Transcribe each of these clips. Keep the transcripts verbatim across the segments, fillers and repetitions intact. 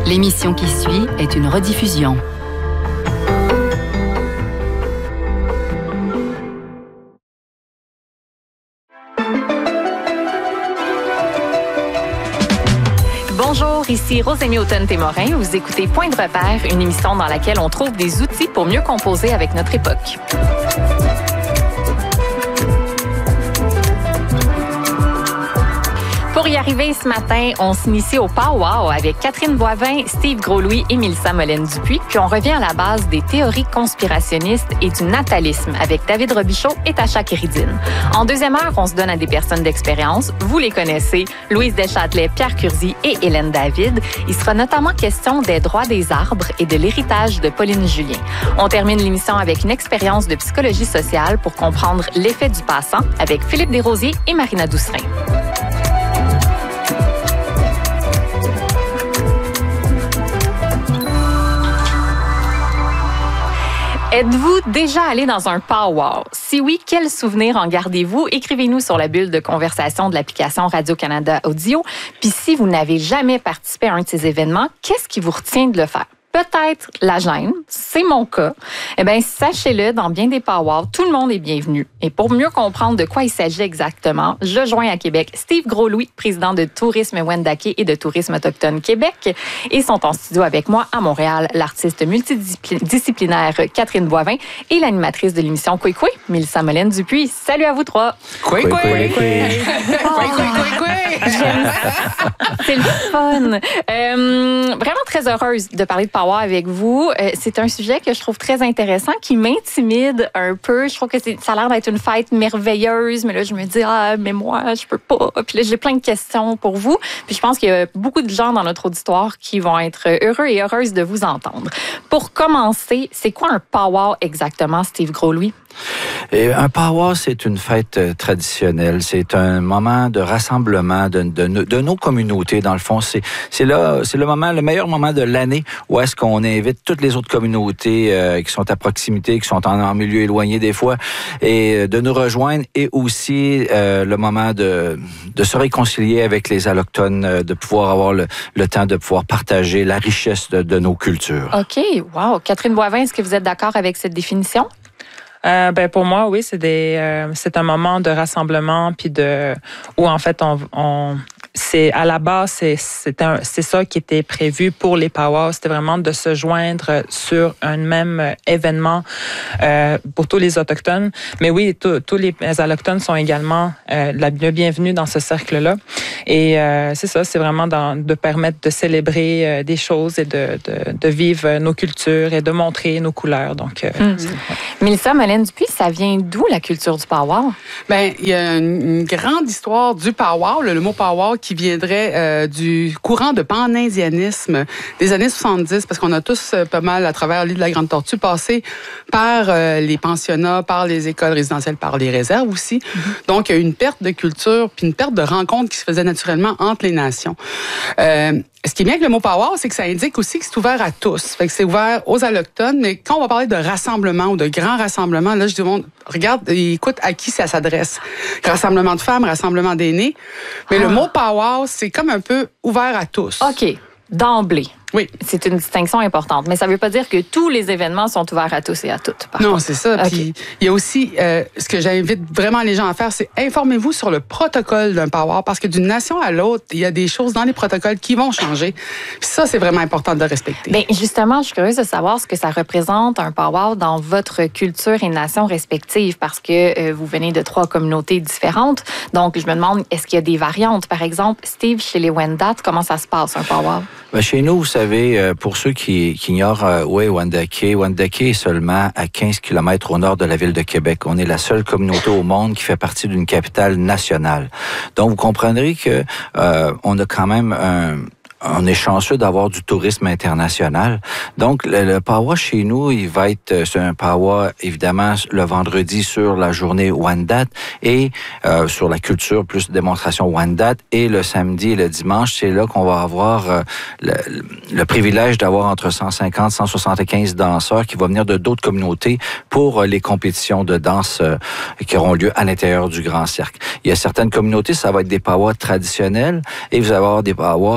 L'émission qui suit est une rediffusion. Bonjour, ici Rosémie Automne-Témorin. Vous écoutez Point de repère, une émission dans laquelle on trouve des outils pour mieux composer avec notre époque. Pour y arriver ce matin, on s'initie au Pow-Wow avec Catherine Boivin, Steve Groslouis et Mélissa Molène-Dupuis. Puis on revient à la base des théories conspirationnistes et du natalisme avec David Robichaud et Tacha Kéridine. En deuxième heure, on se donne à des personnes d'expérience. Vous les connaissez, Louise Deschâtelet, Pierre Curzi et Hélène David. Il sera notamment question des droits des arbres et de l'héritage de Pauline Julien. On termine l'émission avec une expérience de psychologie sociale pour comprendre l'effet du passant avec Philippe Desrosiers et Marina Doucerin. Êtes-vous déjà allé dans un pow-wow? Si oui, quels souvenirs en gardez-vous? Écrivez-nous sur la bulle de conversation de l'application Radio-Canada Audio. Puis si vous n'avez jamais participé à un de ces événements, qu'est-ce qui vous retient de le faire? Peut-être la gêne, c'est mon cas. Eh bien, sachez-le, dans bien des pow-wow, tout le monde est bienvenu. Et pour mieux comprendre de quoi il s'agit exactement, je joins à Québec Steve Groslouis, président de Tourisme Wendake et de Tourisme Autochtone Québec. Et sont en studio avec moi à Montréal, l'artiste multidisciplinaire Catherine Boivin et l'animatrice de l'émission Coué Coué, Mélissa Molène-Dupuis. Salut à vous trois! Coué Coué! Coué Coué! C'est le fun! Euh, vraiment très heureuse de parler de pow-wow avec vous. Euh, c'est un sujet que je trouve très intéressant, qui m'intimide un peu. Je trouve que c'est, ça a l'air d'être une fête merveilleuse, mais là, je me dis, ah, mais moi, je peux pas. Puis là, j'ai plein de questions pour vous. Puis je pense qu'il y a beaucoup de gens dans notre auditoire qui vont être heureux et heureuses de vous entendre. Pour commencer, c'est quoi un pow-wow exactement, Steve Groslouis? Et un pow-wow, c'est une fête traditionnelle. C'est un moment de rassemblement de, de, de nos communautés. Dans le fond, c'est, c'est là, c'est le moment, le meilleur moment de l'année où est-ce qu'on invite toutes les autres communautés euh, qui sont à proximité, qui sont en, en milieu éloigné des fois, et de nous rejoindre. Et aussi euh, le moment de, de se réconcilier avec les Allochtones, de pouvoir avoir le, le temps de pouvoir partager la richesse de, de nos cultures. OK, wow. Catherine Boivin, est-ce que vous êtes d'accord avec cette définition? Euh, ben pour moi, oui, c'est des, euh, c'est un moment de rassemblement puis de où en fait on, on c'est à la base c'est c'est un c'est ça qui était prévu pour les pow-wow, c'était vraiment de se joindre sur un même événement euh, pour tous les autochtones. Mais oui, tous les allochtones sont également euh, la bienvenue dans ce cercle-là. Et euh, c'est ça, c'est vraiment dans, de permettre de célébrer euh, des choses et de, de de vivre nos cultures et de montrer nos couleurs. Donc, euh, mmh. Mélissa Molène-Dupuis, ça vient d'où la culture du pow-wow? Bien, il y a une, une grande histoire du pow-wow, le, le mot pow-wow qui viendrait euh, du courant de pan-indianisme des années soixante-dix, parce qu'on a tous euh, pas mal, à travers l'île de la Grande Tortue, passé par euh, les pensionnats, par les écoles résidentielles, par les réserves aussi. Mm-hmm. Donc, il y a eu une perte de culture puis une perte de rencontre qui se faisait naturellement entre les nations. Euh, Ce qui est bien avec le mot pow-wow, c'est que ça indique aussi que c'est ouvert à tous. Fait que c'est ouvert aux Allochtones, mais quand on va parler de rassemblement ou de grand rassemblement, là, je dis, bon, regarde, écoute à qui ça s'adresse. Rassemblement de femmes, rassemblement d'aînés. Mais ah. le mot pow-wow, c'est comme un peu ouvert à tous. OK. D'emblée. Oui. C'est une distinction importante. Mais ça ne veut pas dire que tous les événements sont ouverts à tous et à toutes. Non, contre. c'est ça. Okay. Puis il y a aussi, euh, ce que j'invite vraiment les gens à faire, c'est informez-vous sur le protocole d'un pow-wow, parce que d'une nation à l'autre, il y a des choses dans les protocoles qui vont changer. Puis ça, c'est vraiment important de le respecter. Bien, justement, je suis curieuse de savoir ce que ça représente, un pow-wow, dans votre culture et nation respective, parce que euh, vous venez de trois communautés différentes. Donc, je me demande, est-ce qu'il y a des variantes? Par exemple, Steve, chez les Wendat, comment ça se passe, un pow-wow? Bien, chez nous, vous savez, pour ceux qui, qui ignorent euh, où est Wendake, Wendake est seulement à quinze kilomètres au nord de la ville de Québec. On est la seule communauté au monde qui fait partie d'une capitale nationale. Donc, vous comprendrez que euh, on a quand même un... On est chanceux d'avoir du tourisme international. Donc, le, le pow-wow chez nous, il va être, c'est un pow-wow, évidemment, le vendredi sur la journée Wendat et euh, sur la culture, plus démonstration Wendat. Et le samedi et le dimanche, c'est là qu'on va avoir euh, le, le privilège d'avoir entre cent cinquante et cent soixante-quinze danseurs qui vont venir de d'autres communautés pour euh, les compétitions de danse euh, qui auront lieu à l'intérieur du Grand Cercle. Il y a certaines communautés, ça va être des pow-wow traditionnels et vous allez avoir des pow-wow qui sont plus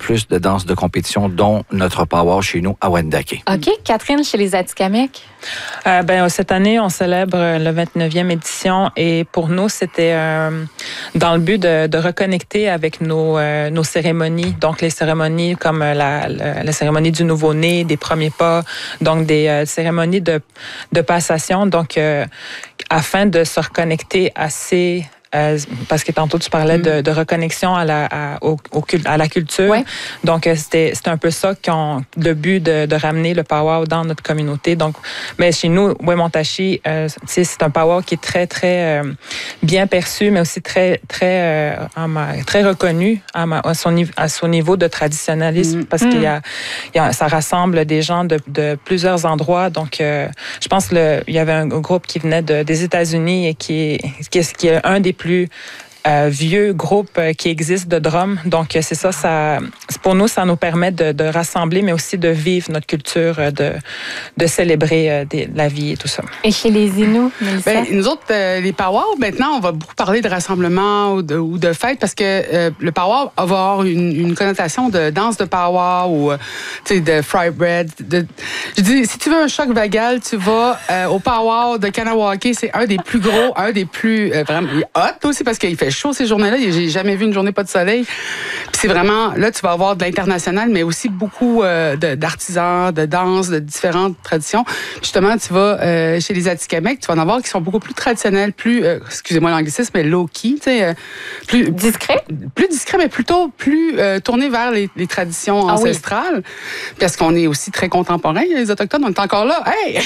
plus de danses de compétition, dont notre power chez nous à Wendake. OK. Catherine, chez les Atikamekw? Euh, ben, cette année, on célèbre le vingt-neuvième édition et pour nous, c'était euh, dans le but de, de reconnecter avec nos, euh, nos cérémonies. Donc, les cérémonies comme la, la, la cérémonie du nouveau-né, des premiers pas, donc des euh, cérémonies de, de passation. Donc, euh, afin de se reconnecter à ces... Euh, parce que tantôt, tu parlais de, de reconnexion à la, à, au, au, à la culture. Ouais. Donc, c'était, c'était un peu ça, qu'on, le but de, de ramener le powwow dans notre communauté. Donc, mais chez nous, Wemontachi, euh, c'est un powwow qui est très, très euh, bien perçu, mais aussi très, très, euh, très reconnu à, ma, à, son, à son niveau de traditionnalisme, mm. parce mm. qu'il y a, il y a, ça rassemble des gens de, de plusieurs endroits. Donc, euh, je pense qu'il y avait un groupe qui venait de, des États-Unis et qui, qui, qui est un des plus euh, vieux groupes qui existent de drums. Donc, c'est ça, ça, pour nous, ça nous permet de, de rassembler, mais aussi de vivre notre culture, de, de célébrer euh, des, la vie et tout ça. Et chez les Inuits, Mélissa? Ben, nous autres, euh, les powwows, maintenant, on va beaucoup parler de rassemblement ou de, ou de fête parce que euh, le powwow va avoir une, une connotation de danse de powwow ou de fry bread. De, je dis, si tu veux un choc vagal, tu vas euh, au powwow de Kanawake. C'est un des plus gros, un des plus euh, vraiment hot aussi parce qu'il fait chaud ces journées-là. J'ai jamais vu une journée pas de soleil. Puis c'est vraiment, là, tu vas avoir de l'international, mais aussi beaucoup euh, d'artisans, de, de danse, de différentes traditions. Justement, tu vas euh, chez les Atikamekw, tu vas en avoir qui sont beaucoup plus traditionnels, plus, euh, excusez-moi l'anglicisme, mais low-key, tu sais. Euh, plus discret? Plus, plus discret, mais plutôt plus euh, tourné vers les, les traditions ah, ancestrales. Oui. Parce qu'on est aussi très contemporains, les Autochtones, on est encore là. Hey!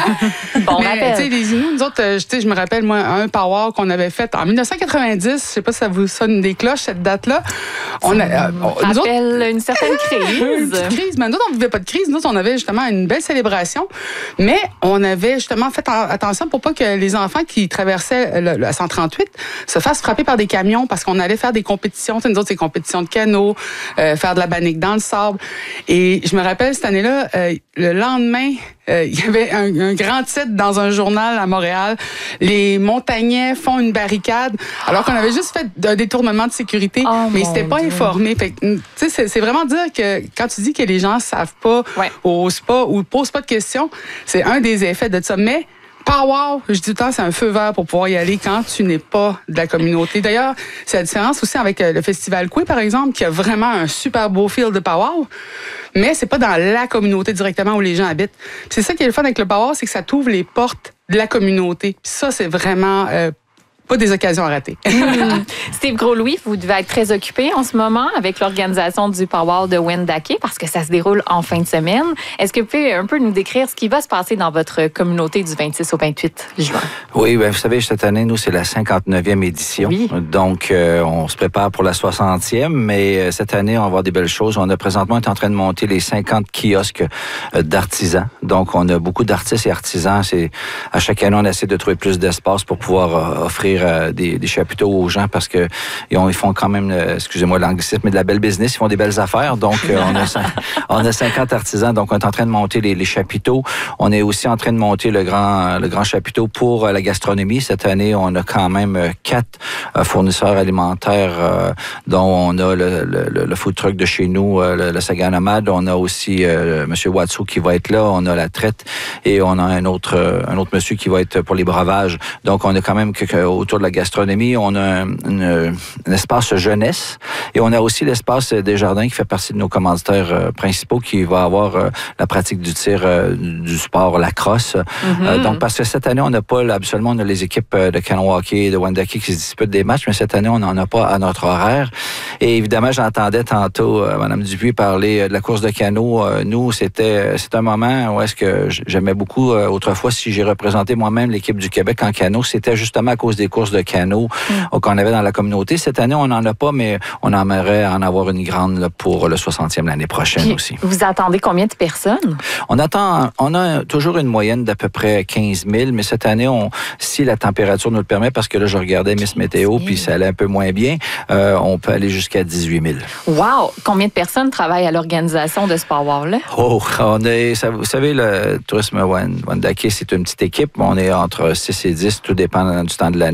Bon mais, rappel. Tu sais, les Inuits, nous autres, je, je me rappelle, moi, un powwow qu'on avait fait en dix-neuf cent quatre-vingt-dix, je sais pas si ça vous sonne des cloches, cette date-là. On a, euh, on, nous rappelle autres, une certaine crise. Une petite crise. Mais nous autres, on vivait pas de crise. Nous autres, on avait justement une belle célébration. Mais on avait justement fait attention pour pas que les enfants qui traversaient le, le cent trente-huit se fassent frapper par des camions parce qu'on allait faire des compétitions. Tu sais, nous autres, c'est compétitions de canot, euh, faire de la bannique dans le sable. Et je me rappelle, cette année-là, euh, le lendemain, euh, il y avait un, un grand titre dans un journal à Montréal. Les montagnais font une barricade. Alors qu'on avait juste fait un détournement de sécurité, oh mais ils s'étaient pas informés. Fait que, tu sais, c'est, c'est vraiment dire que quand tu dis que les gens savent pas, ouais. osent pas ou posent pas de questions, c'est un des effets de ça. Mais powwow, je dis tout le temps, c'est un feu vert pour pouvoir y aller quand tu n'es pas de la communauté. D'ailleurs, c'est la différence aussi avec le Festival Coué, par exemple, qui a vraiment un super beau feel de powwow, mais c'est pas dans la communauté directement où les gens habitent. Puis c'est ça qui est le fun avec le powwow, c'est que ça t'ouvre les portes de la communauté. Puis ça, c'est vraiment euh, pas des occasions à rater. mmh. Steve Gros-Louis, vous devez être très occupé en ce moment avec l'organisation du powwow de Wendake parce que ça se déroule en fin de semaine. Est-ce que vous pouvez un peu nous décrire ce qui va se passer dans votre communauté du vingt-six au vingt-huit juin? Oui, bien, vous savez, cette année, nous, c'est la cinquante-neuvième édition. Oui. Donc, euh, on se prépare pour la soixantième, mais euh, cette année, on va avoir des belles choses. On a présentement, on est en train de monter les cinquante kiosques euh, d'artisans. Donc, on a beaucoup d'artistes et artisans. C'est, à chaque année, on essaie de trouver plus d'espace pour pouvoir euh, offrir euh, des, des chapiteaux aux gens parce que ils, ont, ils font quand même, euh, excusez-moi l'anglicisme, mais de la belle business. Ils font des belles affaires. Donc, euh, on, a, on a cinquante artisans. Donc, on est en train de monter les, les chapiteaux. On est aussi en train de monter le grand, le grand chapiteau pour euh, la gastronomie. Cette année, on a quand même euh, quatre euh, fournisseurs alimentaires, euh, dont on a le, le, le food truck de chez nous, euh, le, le Sagan Nomade. On a aussi euh, M. Watsu qui va être là. On a la traite et on a un autre, euh, un autre monsieur qui va être pour les breuvages. Donc, on a quand même que, que, autour de la gastronomie, on a un, une, un espace jeunesse et on a aussi l'espace des jardins qui fait partie de nos commanditaires euh, principaux qui va avoir euh, la pratique du tir, euh, du sport lacrosse. Mm-hmm. Euh, donc, parce que cette année, on n'a pas, absolument, on a les équipes de Kanawake et de Wendake qui se disputent des matchs, mais cette année, on n'en a pas à notre horaire. Et évidemment, j'entendais tantôt euh, Mme Dupuis parler de la course de canot. Euh, nous, c'était c'est un moment où est-ce que j'aimais beaucoup, euh, autrefois, si j'ai représenté moi-même l'équipe du Québec en canot, c'était justement à cause des courses de canot mm. qu'on avait dans la communauté. Cette année, on n'en a pas, mais on aimerait en avoir une grande là, pour le soixantième l'année prochaine Puis, aussi. Vous attendez combien de personnes? On attend, on a toujours une moyenne d'à peu près quinze mille, mais cette année, on, si la température nous le permet, parce que là, je regardais Miss Météo, puis ça allait un peu moins bien, euh, on peut aller jusqu'à dix-huit mille. Wow! Combien de personnes travaillent à l'organisation de ce powwow-là? Oh, on est, ça, vous savez, le tourisme Wendake, c'est une petite équipe. On est entre six et dix, tout dépend du temps de l'année.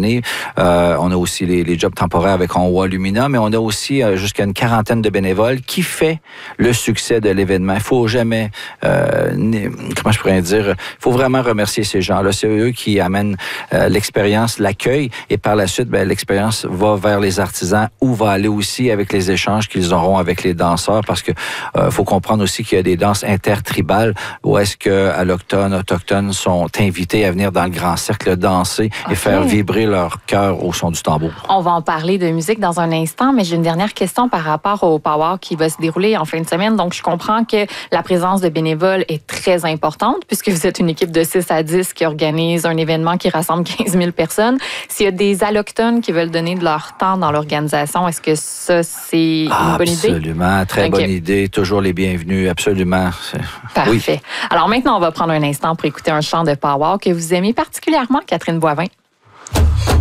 année. Euh, on a aussi les, les jobs temporaires avec Onwa Lumina, mais on a aussi euh, jusqu'à une quarantaine de bénévoles qui fait le succès de l'événement. Il faut jamais, euh, comment je pourrais dire, il faut vraiment remercier ces gens-là. C'est eux qui amènent euh, l'expérience, l'accueil, et par la suite, ben, l'expérience va vers les artisans ou va aller aussi avec les échanges qu'ils auront avec les danseurs, parce que euh, faut comprendre aussi qu'il y a des danses intertribales où est-ce que allochtones, autochtones sont invités à venir dans le grand cercle danser okay. et faire vibrer leur cœur au son du tambour. On va en parler de musique dans un instant, mais j'ai une dernière question par rapport au Power qui va se dérouler en fin de semaine. Donc, je comprends que la présence de bénévoles est très importante puisque vous êtes une équipe de six à dix qui organise un événement qui rassemble quinze mille personnes. S'il y a des allochtones qui veulent donner de leur temps dans l'organisation, est-ce que ça, c'est une ah, bonne idée? Absolument, très okay. bonne idée. Toujours les bienvenus, absolument. Parfait. Oui. Alors maintenant, on va prendre un instant pour écouter un chant de Power que vous aimez particulièrement, Catherine Boivin.